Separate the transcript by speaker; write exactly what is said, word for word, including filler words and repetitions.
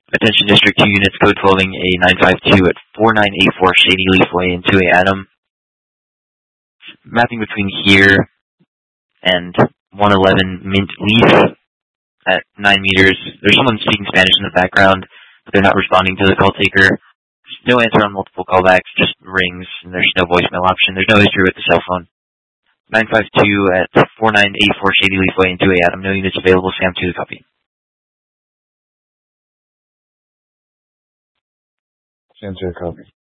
Speaker 1: Attention District two units, code twelving a nine five two at four nine eight four Shady Leaf Way in two A Adam. Mapping between here and one eleven Mint Leaf at nine meters. There's someone speaking Spanish in the background, but they're not responding to the call taker. There's no answer on multiple callbacks, just rings, and there's no voicemail option. There's no history with the cell phone. nine five two at four nine eight four Shady Leaf Way in two A Adam. No units available. Sam two to copy.
Speaker 2: Sam two to copy.